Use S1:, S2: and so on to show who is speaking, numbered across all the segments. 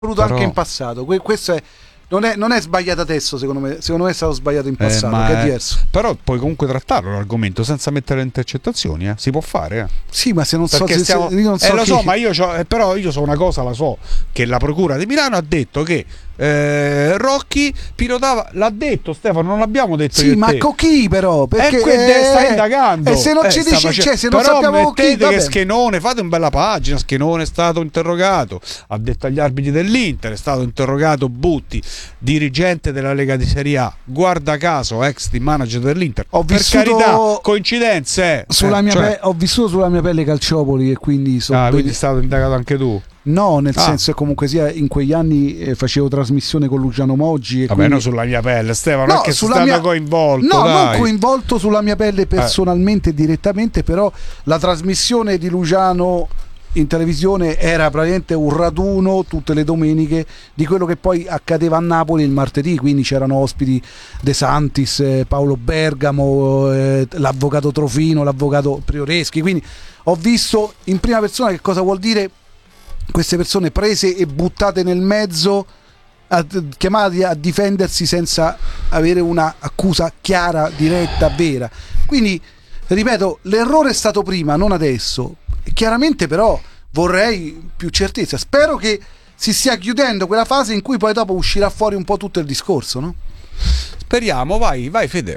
S1: voluto anche in passato. Questo non è sbagliato adesso, secondo me è stato sbagliato in passato, che è diverso.
S2: Però puoi comunque trattarlo l'argomento senza mettere le intercettazioni, si può fare.
S1: Sì, ma se non so
S2: perché
S1: se io non so
S2: lo
S1: che...
S2: so, ma però io so una cosa, la so, che la procura di Milano ha detto che Rocchi pilotava, l'ha detto Stefano, non l'abbiamo detto
S1: sì, ma con chi però? Perché
S2: sta indagando,
S1: e se non ci dice, cioè, se non
S2: però
S1: sappiamo chi,
S2: che Schenone, fate una bella pagina, Schenone è stato interrogato, ha detto agli arbitri dell'Inter, è stato interrogato Butti, dirigente della Lega di Serie A, guarda caso ex team manager dell'Inter. Per carità, coincidenze.
S1: Ho vissuto sulla mia pelle Calciopoli e quindi
S2: quindi è stato indagato anche tu.
S1: No, nel senso che comunque sia in quegli anni facevo trasmissione con Luciano Moggi.
S2: Vabbè, non sulla mia pelle, Stefano, non che sono stato coinvolto.
S1: No,
S2: dai.
S1: non coinvolto sulla mia pelle personalmente direttamente, però la trasmissione di Luciano in televisione era praticamente un raduno tutte le domeniche di quello che poi accadeva a Napoli il martedì, quindi c'erano ospiti De Santis, Paolo Bergamo, l'avvocato Trofino, l'avvocato Prioreschi, quindi ho visto in prima persona che cosa vuol dire queste persone prese e buttate nel mezzo, chiamate a difendersi senza avere una accusa chiara, diretta, vera. Quindi ripeto, l'errore è stato prima, non adesso. Chiaramente però vorrei più certezza. Spero che si stia chiudendo quella fase in cui poi dopo uscirà fuori un po' tutto il discorso, no?
S2: Speriamo, vai Fede.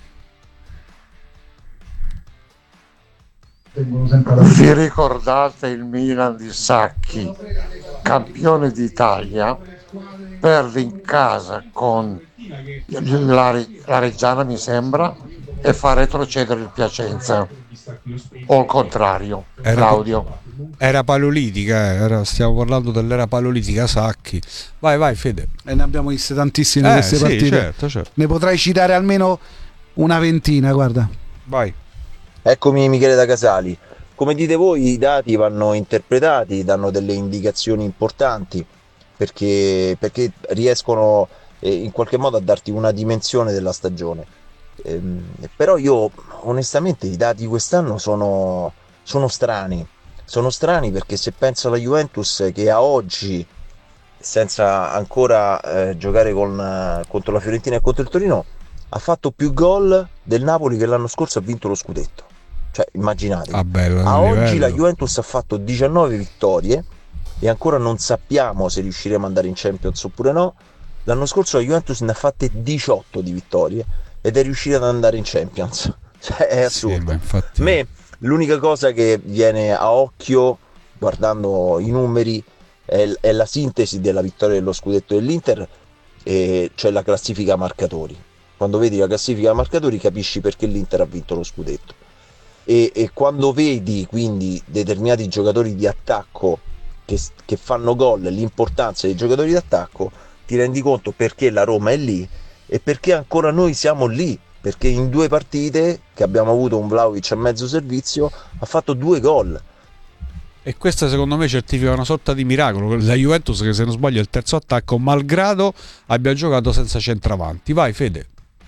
S3: Vi ricordate il Milan di Sacchi, campione d'Italia, perde in casa con la Reggiana, mi sembra, e fa retrocedere il Piacenza, o il contrario, Claudio?
S2: Era paleolitica, stiamo parlando dell'era paleolitica Sacchi. Vai Fede.
S1: E ne abbiamo viste tantissime queste partite.
S2: Certo.
S1: Ne potrai citare almeno una ventina, guarda.
S2: Vai.
S4: Eccomi Michele da Casali. Come dite voi, i dati vanno interpretati, danno delle indicazioni importanti perché riescono in qualche modo a darti una dimensione della stagione. Però io onestamente i dati quest'anno sono strani. Sono strani perché se penso alla Juventus che a oggi, senza ancora giocare contro la Fiorentina e contro il Torino, ha fatto più gol del Napoli che l'anno scorso ha vinto lo scudetto. Cioè, immaginate, a oggi la Juventus ha fatto 19 vittorie e ancora non sappiamo se riusciremo ad andare in Champions oppure no. L'anno scorso la Juventus ne ha fatte 18 di vittorie ed è riuscita ad andare in Champions. Cioè, è assurdo. A me l'unica cosa che viene a occhio guardando i numeri è la sintesi della vittoria dello scudetto dell'Inter, cioè la classifica marcatori. Quando vedi la classifica marcatori capisci perché l'Inter ha vinto lo scudetto. E quando vedi quindi determinati giocatori di attacco che fanno gol, l'importanza dei giocatori d'attacco, ti rendi conto perché la Roma è lì e perché ancora noi siamo lì, perché in 2 partite che abbiamo avuto un Vlahovic a mezzo servizio ha fatto 2 gol.
S2: E questo secondo me certifica una sorta di miracolo, la Juventus che se non sbaglio è il terzo attacco malgrado abbia giocato senza centravanti. Vai Fede.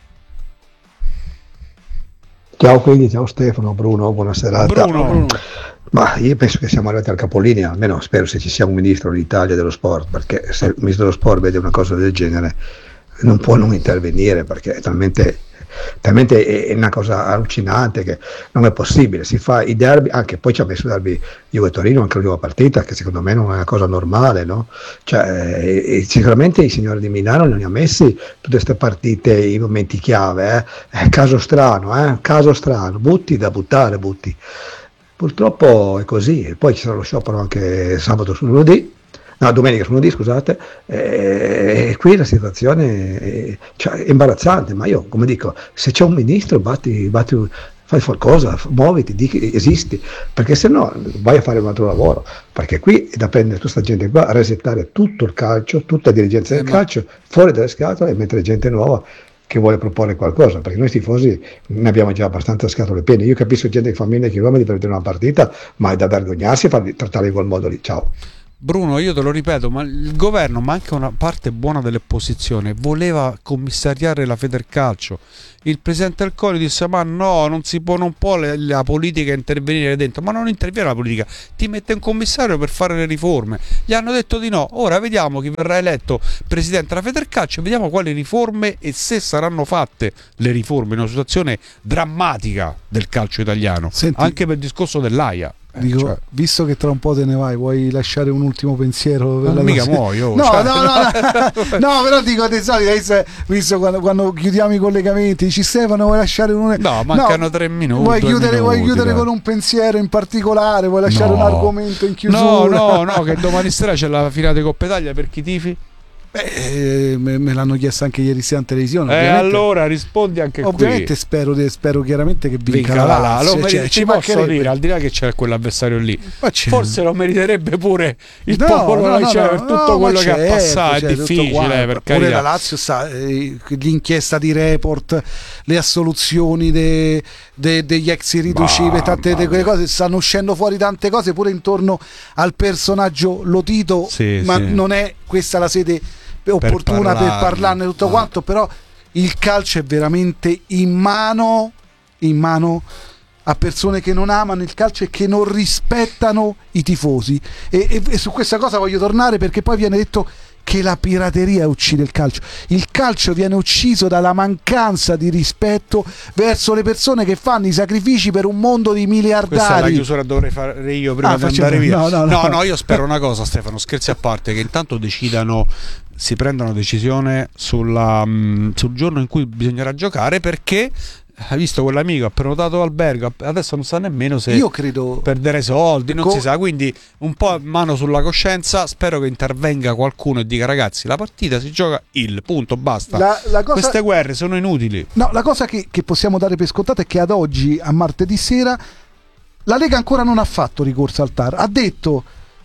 S5: Ciao, quindi ciao Stefano, Bruno, buona serata.
S2: Bruno.
S5: Ma io penso che siamo arrivati al capolinea, almeno spero, se ci sia un ministro d'Italia dello sport, perché se il ministro dello sport vede una cosa del genere non può non intervenire, perché è talmente è una cosa allucinante che non è possibile. Si fa i derby, anche poi ci ha messo il derby Juve Torino anche l'ultima partita, che secondo me non è una cosa normale, no? Cioè, sicuramente i signori di Milano non li ha messi tutte queste partite in momenti chiave, caso strano, butti da buttare, purtroppo è così. E poi ci sarà lo sciopero anche sabato su lunedì. No, domenica su lunedì, scusate, e qui la situazione è imbarazzante, ma io, come dico, se c'è un ministro, fai qualcosa, muoviti, di che esisti, perché se no vai a fare un altro lavoro, perché qui è da prendere tutta questa gente qua a resettare tutto il calcio, tutta la dirigenza del calcio, fuori dalle scatole e mettere gente nuova che vuole proporre qualcosa, perché noi tifosi ne abbiamo già abbastanza scatole piene. Io capisco gente che fa 1000 chilometri per vedere una partita, ma è da vergognarsi trattare in quel modo lì. Ciao.
S2: Bruno, io te lo ripeto, ma il governo, ma anche una parte buona dell'opposizione, voleva commissariare la Federcalcio. Il presidente del Coli disse: ma no, non può la politica intervenire dentro. Ma non interviene la politica, ti mette un commissario per fare le riforme. Gli hanno detto di no. Ora vediamo chi verrà eletto presidente della Federcalcio, vediamo quali riforme e se saranno fatte le riforme in una situazione drammatica del calcio italiano.
S1: Senti,
S2: anche per il discorso dell'AIA.
S1: Dico, visto che tra un po' te ne vai, vuoi lasciare un ultimo pensiero?
S2: Non mica muoio.
S1: No, no, però dico te solito, visto quando chiudiamo i collegamenti, dici Stefano, vuoi lasciare un...
S2: No, mancano 3 minuti.
S1: Vuoi chiudere con un pensiero in particolare? Vuoi lasciare un argomento in chiusura?
S2: No, che domani sera c'è la finale di Coppa Italia per chi tifi?
S1: Me l'hanno chiesto anche ieri sera in televisione.
S2: Allora rispondi anche
S1: ovviamente
S2: qui.
S1: Spero chiaramente che vinca la Lazio.
S2: Ci posso dire, al di là che c'è quell'avversario lì, forse lo meriterebbe pure il popolo per tutto quello che ha passato. È difficile per
S1: pure la Lazio l'inchiesta di Report, le assoluzioni degli ex irriducibili, tante quelle cose, stanno uscendo fuori tante cose pure intorno al personaggio Lotito, ma non è questa la sede opportuna per parlarne tutto quanto. Però il calcio è veramente in mano a persone che non amano il calcio e che non rispettano i tifosi, e su questa cosa voglio tornare, perché poi viene detto che la pirateria uccide il calcio. Il calcio viene ucciso dalla mancanza di rispetto verso le persone che fanno i sacrifici per un mondo di miliardari.
S2: Questa è la chiusura che dovrei fare io prima di andare via. No, io spero una cosa, Stefano, scherzi a parte, che intanto si prendano decisione sul giorno in cui bisognerà giocare, perché hai visto quell'amico ha prenotato albergo, adesso non sa nemmeno se
S1: io credo
S2: perdere soldi, non si sa, quindi un po' mano sulla coscienza. Spero che intervenga qualcuno e dica: ragazzi, la partita si gioca punto, basta. Queste guerre sono inutili.
S1: No, la cosa che possiamo dare per scontato è che ad oggi, a martedì sera, la Lega ancora non ha fatto ricorso al TAR. Ha detto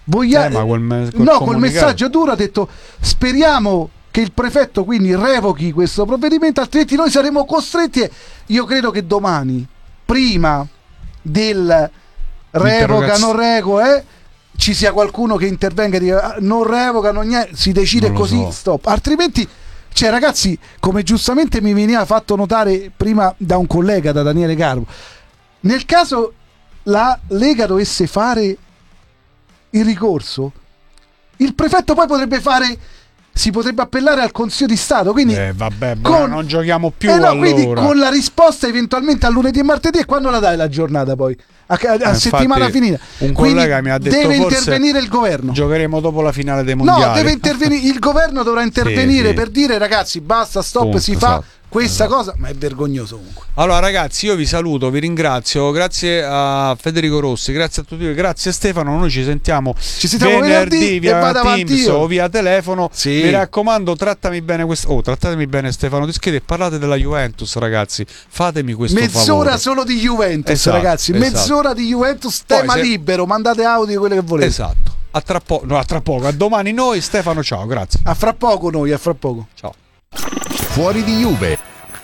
S1: col messaggio duro ha detto: speriamo che il prefetto quindi revochi questo provvedimento, altrimenti noi saremo costretti. Io credo che domani, prima del revoca non revoca, ci sia qualcuno che intervenga e dica: non revoca, si decide così, stop. Altrimenti, ragazzi, come giustamente mi veniva fatto notare prima da un collega, da Daniele Garbo, nel caso la Lega dovesse fare il ricorso, il prefetto poi si potrebbe appellare al Consiglio di Stato, quindi
S2: non giochiamo più allora.
S1: Quindi con la risposta eventualmente a lunedì e martedì. E quando la dai la giornata poi? A settimana finita.
S2: Un collega mi ha detto:
S1: deve intervenire il governo.
S2: Giocheremo dopo la finale dei mondiali.
S1: No, deve intervenire il governo, dovrà intervenire per dire: ragazzi, basta, stop, si fa questa cosa, ma è vergognoso comunque.
S2: Allora ragazzi, io vi saluto, vi ringrazio, grazie a Federico Rossi, grazie a tutti, grazie a Stefano. Noi ci sentiamo venerdì via Teams o via telefono. Mi raccomando, trattami bene trattatemi bene Stefano Dischetti, e parlate della Juventus, ragazzi, fatemi questo
S1: mezz'ora
S2: favore.
S1: Solo di Juventus, ragazzi, mezz'ora di Juventus, tema libero, mandate audio, quello che volete.
S2: Esatto. A tra poco, a domani noi. Stefano, ciao, grazie.
S1: A fra poco noi, a fra poco.
S2: Ciao.
S6: Fuori di Juve.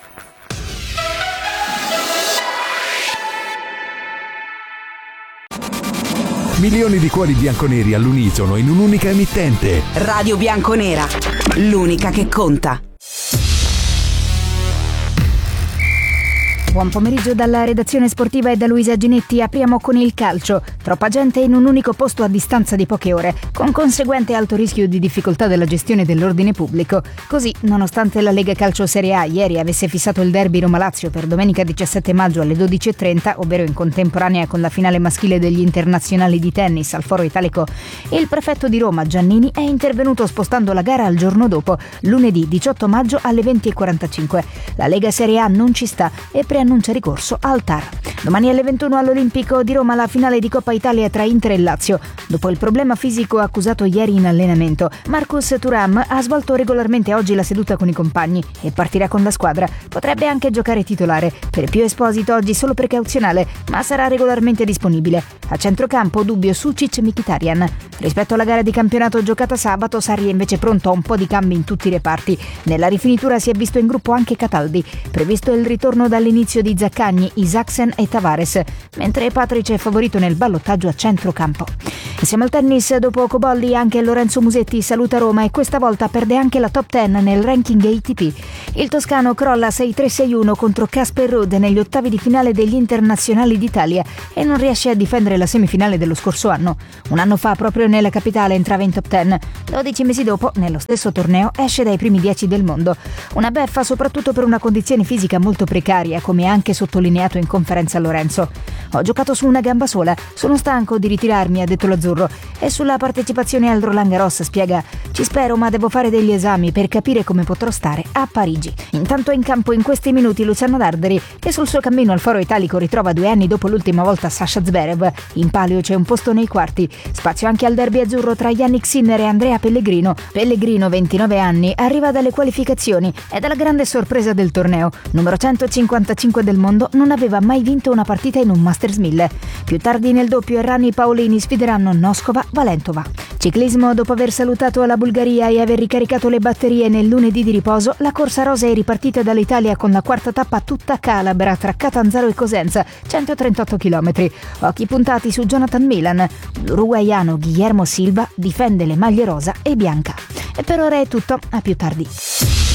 S6: Milioni di cuori bianconeri all'unisono in un'unica emittente.
S7: Radio Bianconera, l'unica che conta.
S8: Buon pomeriggio dalla redazione sportiva e da Luisa Ginetti. Apriamo con il calcio. Troppa gente in un unico posto a distanza di poche ore, con conseguente alto rischio di difficoltà della gestione dell'ordine pubblico. Così, nonostante la Lega Calcio Serie A ieri avesse fissato il derby Roma-Lazio per domenica 17 maggio alle 12.30, ovvero in contemporanea con la finale maschile degli internazionali di tennis al Foro Italico, il prefetto di Roma, Giannini, è intervenuto spostando la gara al giorno dopo, lunedì 18 maggio alle 20.45. La Lega Serie A non ci sta e preannuncia ricorso al TAR. Domani alle 21 all'Olimpico di Roma la finale di Coppa Italia tra Inter e Lazio. Dopo il problema fisico accusato ieri in allenamento, Marcus Thuram ha svolto regolarmente oggi la seduta con i compagni e partirà con la squadra. Potrebbe anche giocare titolare. Per Pio Esposito oggi solo precauzionale, ma sarà regolarmente disponibile. A centrocampo dubbio Sucic Mkhitaryan. Rispetto alla gara di campionato giocata sabato, Sarri è invece pronto a un po' di cambi in tutti i reparti. Nella rifinitura si è visto in gruppo anche Cataldi. Previsto il ritorno dall'inizio l'inizio di Zaccagni, Isaacsen e Tavares, mentre Patric è favorito nel ballottaggio a centrocampo. E siamo al tennis, dopo Cobolli anche Lorenzo Musetti saluta Roma e questa volta perde anche la top 10 nel ranking ATP. Il toscano crolla 6-3-6-1 contro Casper Ruud negli ottavi di finale degli internazionali d'Italia e non riesce a difendere la semifinale dello scorso anno. Un anno fa proprio nella capitale entrava in top 10, 12 mesi dopo nello stesso torneo esce dai primi 10 del mondo. Una beffa soprattutto per una condizione fisica molto precaria, come anche sottolineato in conferenza Lorenzo. Ho giocato su una gamba sola, sono stanco di ritirarmi, ha detto l'azzurro, e sulla partecipazione al Roland Garros spiega: ci spero, ma devo fare degli esami per capire come potrò stare a Parigi. Intanto è in campo in questi minuti Luciano Darderi, che sul suo cammino al foro italico ritrova 2 anni dopo l'ultima volta Sasha Zverev. In palio c'è un posto nei quarti, spazio anche al derby azzurro tra Yannick Sinner e Andrea Pellegrino. Pellegrino, 29 anni, arriva dalle qualificazioni ed è la grande sorpresa del torneo. Numero 155 del mondo, non aveva mai vinto una partita in un Masters 1000. Più tardi nel doppio Errani e Paolini sfideranno Noskova, Valentova. Ciclismo, dopo aver salutato la Bulgaria e aver ricaricato le batterie nel lunedì di riposo, la corsa rosa è ripartita dall'Italia con la quarta tappa tutta calabra tra Catanzaro e Cosenza, 138 km. Occhi puntati su Jonathan Milan. L'uruguaiano Guillermo Silva difende le maglie rosa e bianca. E per ora è tutto, a più tardi.